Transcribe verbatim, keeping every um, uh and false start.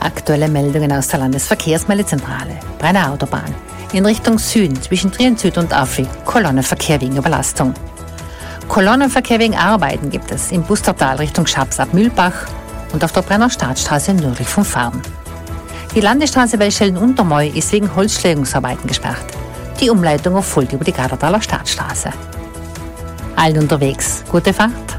Aktuelle Meldungen aus der Landesverkehrsmeldezentrale. Brenner Autobahn. In Richtung Süden zwischen Trier-Süd und Affi. Kolonnenverkehr wegen Überlastung. Kolonnenverkehr wegen Arbeiten gibt es im Bustertal Richtung Schaps ab Mühlbach und auf der Brenner Staatsstraße nördlich von Farm. Die Landesstraße Wellschellen-Untermoy ist wegen Holzschlägungsarbeiten gesperrt. Die Umleitung erfolgt über die Gardertaler Staatsstraße. Allen unterwegs, gute Fahrt!